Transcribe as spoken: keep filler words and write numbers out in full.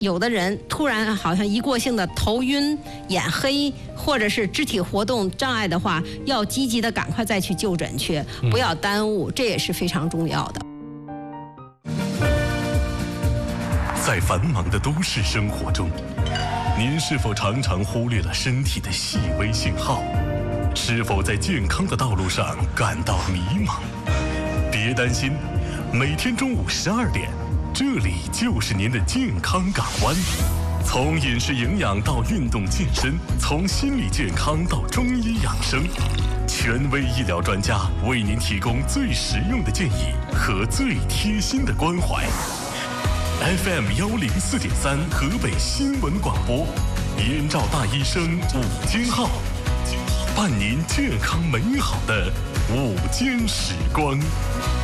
有的人突然好像一过性的头晕、眼黑，或者是肢体活动障碍的话，要积极的赶快再去就诊去，不要耽误，这也是非常重要的。 在繁忙的都市生活中，您是否常常忽略了身体的细微信号？是否在健康的道路上感到迷茫？别担心，每天中午十二点，这里就是您的健康港湾。从饮食营养到运动健身，从心理健康到中医养生，权威医疗专家为您提供最实用的建议和最贴心的关怀。F M 幺零四点三河北新闻广播，燕赵大医生午间号，伴您健康美好的午间时光。